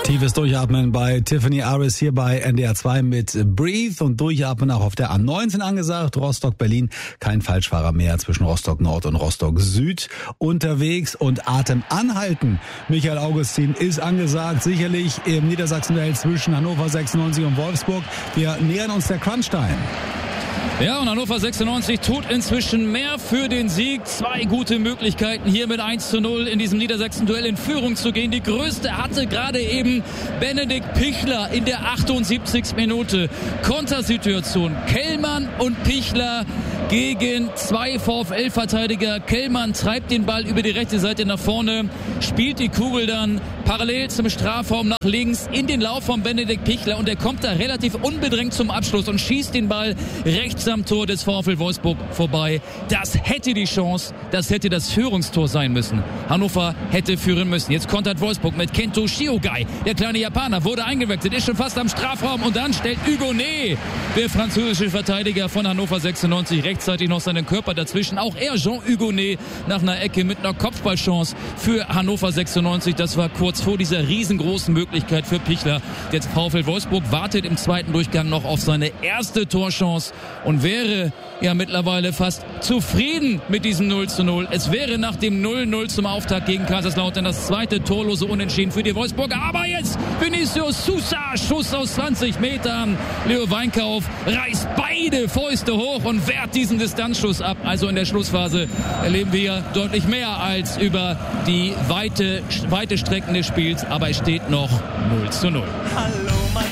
Tiefes Durchatmen bei Tiffany Aris hier bei NDR 2 mit Breathe und Durchatmen auch auf der A19 angesagt. Rostock-Berlin, kein Falschfahrer mehr zwischen Rostock Nord und Rostock Süd unterwegs und Atem anhalten. Michael Augustin ist angesagt, sicherlich im Niedersachsen-Duell zwischen Hannover 96 und Wolfsburg. Wir nähern uns der Crunch-Time. Ja, und Hannover 96 tut inzwischen mehr für den Sieg. 2 gute Möglichkeiten, hier mit 1:0 in diesem Niedersachsen-Duell in Führung zu gehen. Die größte hatte gerade eben Benedikt Pichler in der 78. Minute. Kontersituation. Kellmann und Pichler gegen 2 VfL-Verteidiger. Kellmann treibt den Ball über die rechte Seite nach vorne, spielt die Kugel dann parallel zum Strafraum nach links in den Lauf von Benedikt Pichler und er kommt da relativ unbedrängt zum Abschluss und schießt den Ball rechts am Tor des VfL Wolfsburg vorbei. Das hätte die Chance, das hätte das Führungstor sein müssen. Hannover hätte führen müssen. Jetzt kontert Wolfsburg mit Kento Shiogai. Der kleine Japaner wurde eingewechselt, ist schon fast am Strafraum und dann stellt Hugonet, der französische Verteidiger von Hannover 96, rechtzeitig noch seinen Körper dazwischen. Auch er, Jean Hugonet, nach einer Ecke mit einer Kopfballchance für Hannover 96. Das war kurz vor dieser riesengroßen Möglichkeit für Pichler. Jetzt VfL Wolfsburg wartet im zweiten Durchgang noch auf seine erste Torchance und wäre ja mittlerweile fast zufrieden mit diesem 0:0. Es wäre nach dem 0:0 zum Auftakt gegen Kaiserslautern das zweite torlose Unentschieden für die Wolfsburger. Aber jetzt Vinicius Sousa, Schuss aus 20 Metern. Leo Weinkauf reißt beide Fäuste hoch und wehrt diesen Distanzschuss ab. Also in der Schlussphase erleben wir deutlich mehr als über die weite Strecken des Spiels. Aber es steht noch 0:0. Hallo.